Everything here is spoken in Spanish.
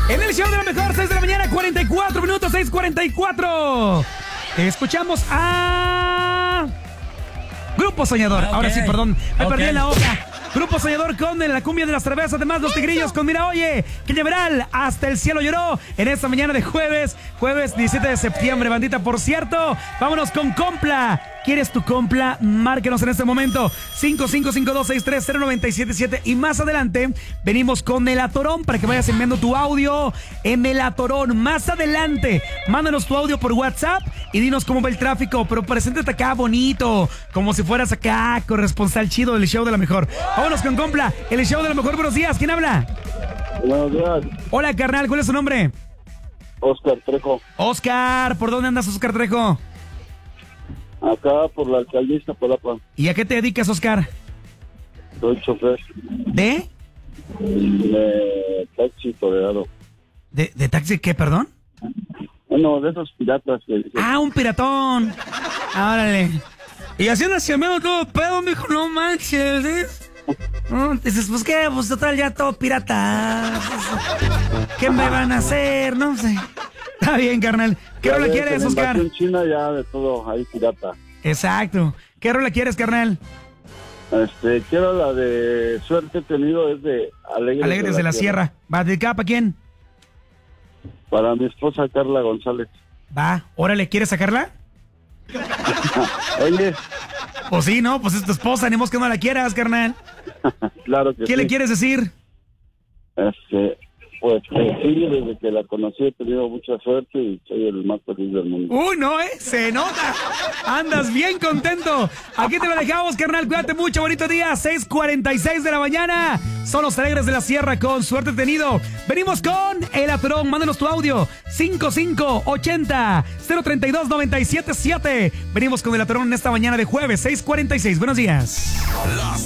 En el show de la mejor, 6 de la mañana, 44 minutos, 6:44. Escuchamos a Grupo Soñador. Okay. Ahora sí, perdón, me perdí en la hoja. Grupo Soñador con la cumbia de las cervezas, además los tigrillos con Mira Oye, Cañaveral, Hasta el cielo lloró, en esta mañana de jueves 17 de septiembre, bandita. Por cierto, vámonos con Compla. ¿Quieres tu Compla? Márquenos en este momento, 5552630977. Y más adelante, venimos con El Atorón para que vayas enviando tu audio en El Atorón. Más adelante, mándanos tu audio por WhatsApp y dinos cómo va el tráfico, pero preséntate acá bonito, como si fueras acá corresponsal chido del show de la mejor. Vámonos con Compla, el show de la mejor. Buenos días, ¿quién habla? Buenos días. Hola, carnal, ¿cuál es su nombre? Oscar Trejo. Oscar, ¿por dónde andas, Oscar Trejo? Acá por la alcaldía Iztapalapa. ¿Y a qué te dedicas, Oscar? Soy chofer ¿De taxi tolerado. ¿De taxi qué, perdón? Bueno, de esos piratas que dicen. Ah, un piratón. Órale. Y así andas chambeando todo pedo, mijo, no manches, ¿eh? No, dices, pues qué, pues total ya todo pirata. ¿Qué me van a hacer? No sé. Está bien, carnal. ¿Qué rola quieres, Oscar? En China ya de todo, ahí pirata. Exacto. ¿Qué rola quieres, carnal? Quiero la de Suerte Tenido, es de Alegres de la Sierra. ¿Va dedicada para quién? Para mi esposa Carla González. Va, órale, ¿quieres sacarla? Oye. Pues sí, ¿no? Pues es tu esposa, ni modo que no la quieras, carnal. Claro que sí. ¿Qué le quieres decir? Pues sí, desde que la conocí he tenido mucha suerte y soy el más feliz del mundo. Uy, no, se nota. Andas bien contento. Aquí te lo dejamos, carnal. Cuídate mucho, bonito día. 6:46 de la mañana. Son los Alegres de la Sierra con Suerte Tenido. Venimos con El Atorón. Mándanos tu audio. 5580-032-977. Venimos con El Atorón en esta mañana de jueves. 6:46. Buenos días. Las